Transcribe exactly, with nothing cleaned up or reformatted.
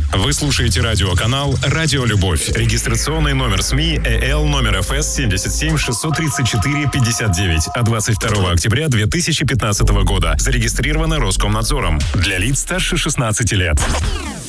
Вы слушаете радиоканал «Радио Любовь». Регистрационный номер СМИ ЭЛ номер эф эс семьдесят семь шестьсот тридцать четыре пятьдесят девять от двадцать второго октября две тысячи пятнадцатого года. Зарегистрировано Роскомнадзором. Для лиц старше шестнадцати лет.